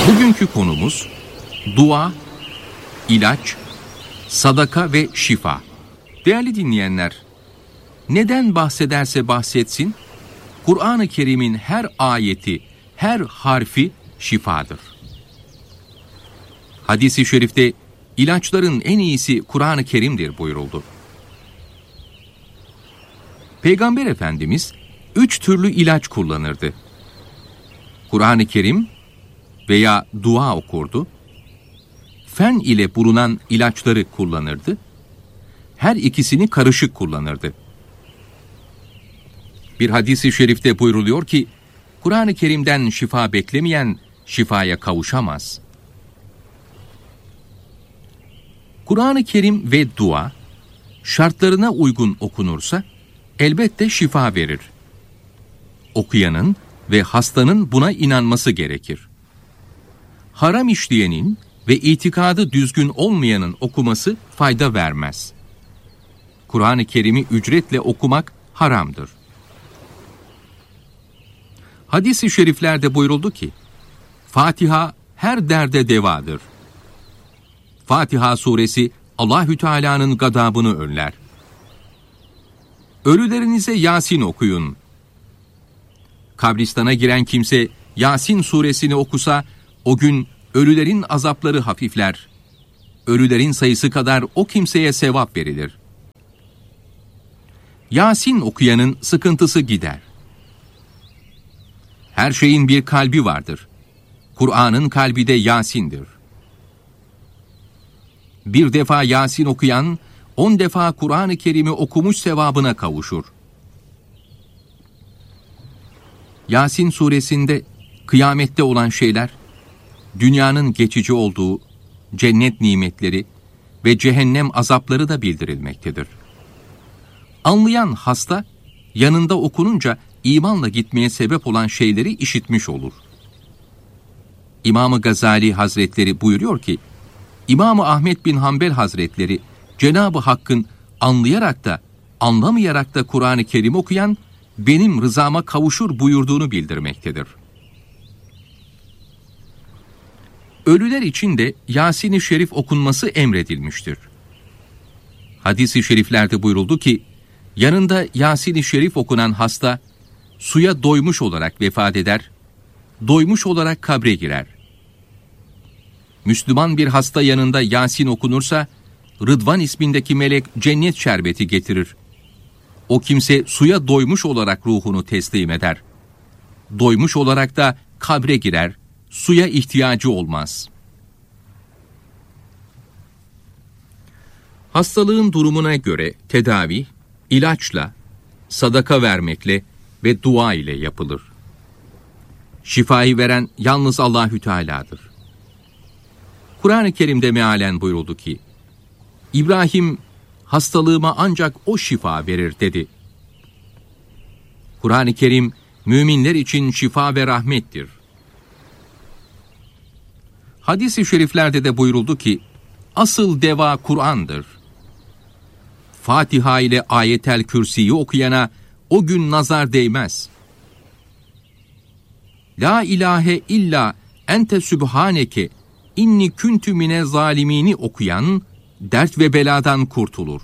Bugünkü konumuz dua, ilaç, sadaka ve şifa. Değerli dinleyenler, neden bahsederse bahsetsin, Kur'an-ı Kerim'in her ayeti, her harfi şifadır. Hadis-i şerifte ilaçların en iyisi Kur'an-ı Kerim'dir buyuruldu. Peygamber Efendimiz 3 türlü ilaç kullanırdı. Kur'an-ı Kerim veya dua okurdu, fen ile bulunan ilaçları kullanırdı, her ikisini karışık kullanırdı. Bir hadis-i şerifte buyruluyor ki, Kur'an-ı Kerim'den şifa beklemeyen şifaya kavuşamaz. Kur'an-ı Kerim ve dua, şartlarına uygun okunursa, elbette şifa verir. Okuyanın ve hastanın buna inanması gerekir. Haram işleyenin ve itikadı düzgün olmayanın okuması fayda vermez. Kur'an-ı Kerim'i ücretle okumak haramdır. Hadis-i şeriflerde buyuruldu ki, Fatiha her derde devadır. Fatiha suresi Allahü Teala'nın gadabını önler. Ölülerinize Yasin okuyun. Kabristana giren kimse Yasin suresini okusa, o gün ölülerin azapları hafifler. Ölülerin sayısı kadar o kimseye sevap verilir. Yasin okuyanın sıkıntısı gider. Her şeyin bir kalbi vardır. Kur'an'ın kalbi de Yasin'dir. Bir defa Yasin okuyan, 10 defa Kur'an-ı Kerim'i okumuş sevabına kavuşur. Yasin suresinde kıyamette olan şeyler, dünyanın geçici olduğu, cennet nimetleri ve cehennem azapları da bildirilmektedir. Anlayan hasta, yanında okununca imanla gitmeye sebep olan şeyleri işitmiş olur. İmam-ı Gazali Hazretleri buyuruyor ki, İmam-ı Ahmed bin Hanbel Hazretleri, Cenab-ı Hakk'ın anlayarak da, anlamayarak da Kur'an-ı Kerim okuyan, benim rızama kavuşur buyurduğunu bildirmektedir. Ölüler için de Yasin-i Şerif okunması emredilmiştir. Hadis-i şeriflerde buyuruldu ki, yanında Yasin-i Şerif okunan hasta, suya doymuş olarak vefat eder, doymuş olarak kabre girer. Müslüman bir hasta yanında Yasin okunursa, Rıdvan ismindeki melek cennet şerbeti getirir. O kimse suya doymuş olarak ruhunu teslim eder. Doymuş olarak da kabre girer, suya ihtiyacı olmaz. Hastalığın durumuna göre tedavi, ilaçla, sadaka vermekle ve dua ile yapılır. Şifayı veren yalnız Allahü Teala'dır. Kur'an-ı Kerim'de mealen buyuruldu ki, İbrahim, hastalığıma ancak o şifa verir dedi. Kur'an-ı Kerim, müminler için şifa ve rahmettir. Hadis-i şeriflerde de buyuruldu ki, asıl deva Kur'an'dır. Fatiha ile Ayetel Kürsi'yi okuyana o gün nazar değmez. La ilahe illa ente sübhaneke inni küntü mine zalimini okuyan, dert ve beladan kurtulur.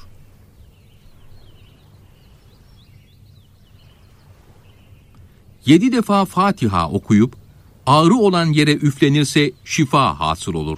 Yedi defa Fatiha okuyup, ağrı olan yere üflenirse şifa hasıl olur.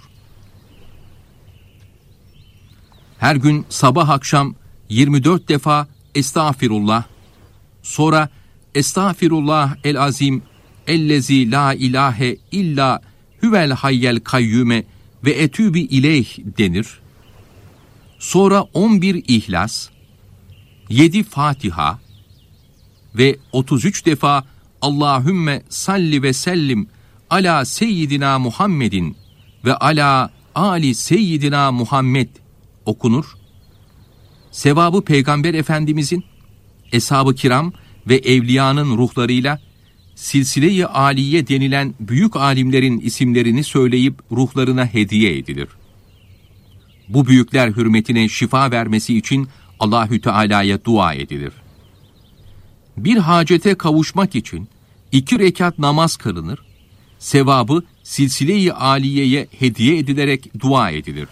Her gün sabah akşam 24 defa Estağfirullah, sonra Estağfirullah el azim, ellezi la ilahe illa huvel hayyel kayyume ve etübü ileyh denir. Sonra 11 İhlas, 7 Fatiha ve 33 defa Allahümme salli ve sellim ala seyyidina Muhammedin ve ala ali seyyidina Muhammed okunur. Sevabı Peygamber Efendimizin, Eshab-ı Kiram ve evliyanın ruhlarıyla silsile-i aliye denilen büyük alimlerin isimlerini söyleyip ruhlarına hediye edilir. Bu büyükler hürmetine şifa vermesi için Allahü Teala'ya dua edilir. Bir hacete kavuşmak için 2 rekat namaz kılınır, sevabı silsile-i aliyeye hediye edilerek dua edilir.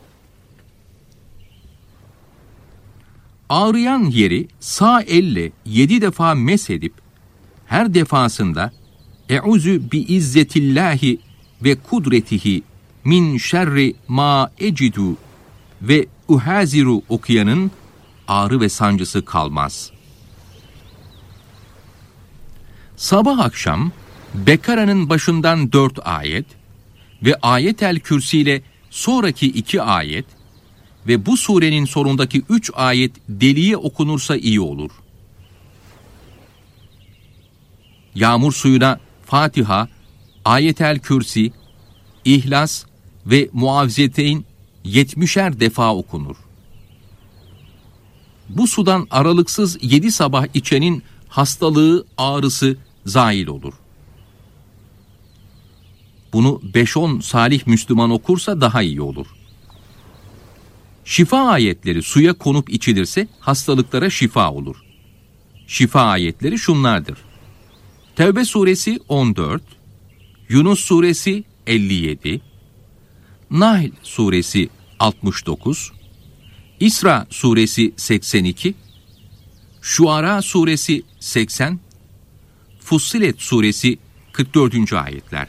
Ağrıyan yeri sağ elle 7 defa mesedip her defasında "Eûzü bi izzetillahi ve kudretihi min şerri ma ecidu ve uhaziru" okuyanın ağrı ve sancısı kalmaz. Sabah akşam Bekara'nın başından 4 ayet ve Ayet-el Kürsi ile sonraki 2 ayet ve bu surenin sonundaki 3 ayet deliye okunursa iyi olur. Yağmur suyuna Fatiha, Ayet-el Kürsi, İhlas ve Muavvizeteyn 70'er defa okunur. Bu sudan aralıksız 7 sabah içenin hastalığı, ağrısı zail olur. Bunu 5-10 salih Müslüman okursa daha iyi olur. Şifa ayetleri suya konup içilirse hastalıklara şifa olur. Şifa ayetleri şunlardır: Tevbe suresi 14, Yunus suresi 57, Nahl suresi 69, İsra suresi 82, Şuara suresi 80, Fussilet suresi 44. ayetler.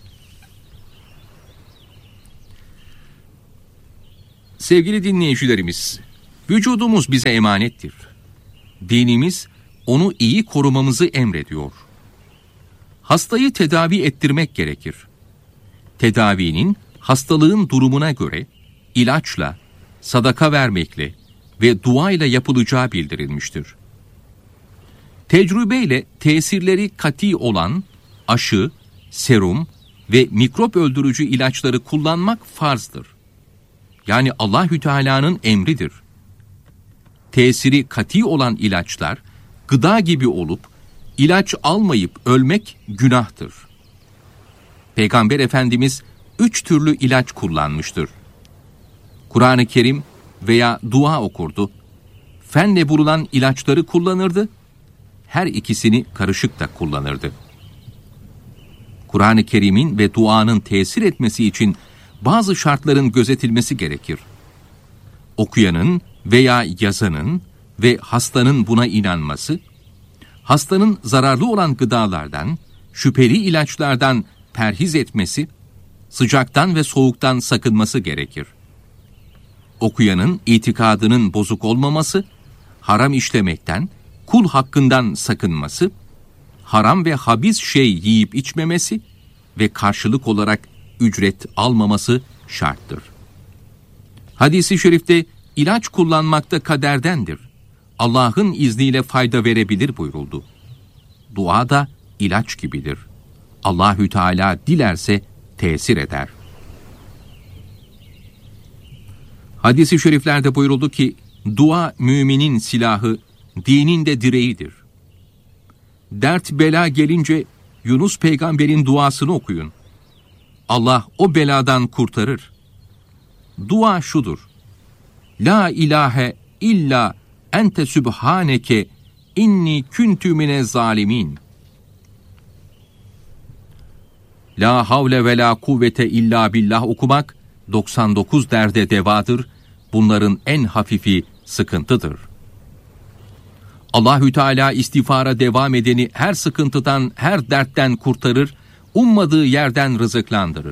Sevgili dinleyicilerimiz, vücudumuz bize emanettir. Dinimiz onu iyi korumamızı emrediyor. Hastayı tedavi ettirmek gerekir. Tedavinin hastalığın durumuna göre ilaçla, sadaka vermekle ve duayla yapılacağı bildirilmiştir. Tecrübeyle tesirleri kati olan aşı, serum ve mikrop öldürücü ilaçları kullanmak farzdır. Yani Allahü Teala'nın emridir. Tesiri kati olan ilaçlar gıda gibi olup ilaç almayıp ölmek günahtır. Peygamber Efendimiz 3 türlü ilaç kullanmıştır. Kur'an-ı Kerim veya dua okurdu. Fenle bulunan ilaçları kullanırdı. Her ikisini karışık da kullanırdı. Kur'an-ı Kerim'in ve duanın tesir etmesi için bazı şartların gözetilmesi gerekir. Okuyanın veya yazanın ve hastanın buna inanması, hastanın zararlı olan gıdalardan, şüpheli ilaçlardan perhiz etmesi, sıcaktan ve soğuktan sakınması gerekir. Okuyanın itikadının bozuk olmaması, haram işlemekten, kul hakkından sakınması, haram ve habis şey yiyip içmemesi ve karşılık olarak ücret almaması şarttır. Hadis-i şerifte ilaç kullanmakta kaderdendir. Allah'ın izniyle fayda verebilir buyuruldu. Dua da ilaç gibidir. Allahü Teala dilerse tesir eder. Hadis-i şeriflerde buyuruldu ki, dua müminin silahı, dinin de direğidir. Dert bela gelince Yunus peygamberin duasını okuyun. Allah o beladan kurtarır. Dua şudur: La ilahe illa ente sübhaneke inni küntü mine zalimin. La havle ve la kuvvete illa billah okumak 99 derde devadır. Bunların en hafifi sıkıntıdır. Allahü Teala istiğfara devam edeni her sıkıntıdan, her dertten kurtarır, ummadığı yerden rızıklandırır.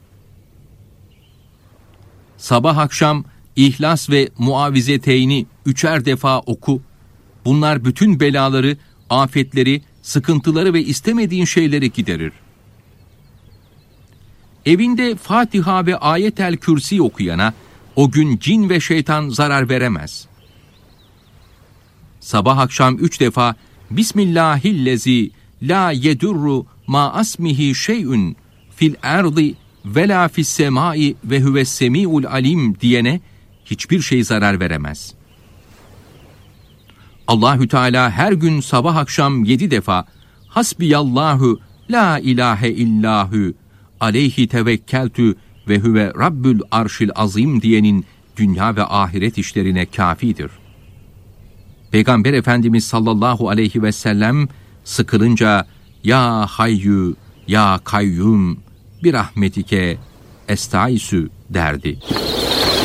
Sabah akşam İhlas ve Muavvizeteyni 3'er defa oku. Bunlar bütün belaları, afetleri, sıkıntıları ve istemediğin şeyleri giderir. Evinde Fatiha ve Ayet-el Kürsi okuyana o gün cin ve şeytan zarar veremez. Sabah akşam 3 defa Bismillahillezi la yedurru ma asmihi şey'ün fil ardı ve la fis semai ve huves semiul alim diyene hiçbir şey zarar veremez. Allahü Teala her gün sabah akşam 7 defa Hasbiyallahu la ilahe illahu aleyhi tevekkeltü ve huve rabbül arşil azim diyenin dünya ve ahiret işlerine kafidir. Peygamber Efendimiz sallallahu aleyhi ve sellem sıkılınca Ya Hayyu, ya kayyum bir rahmetike estaisü derdi.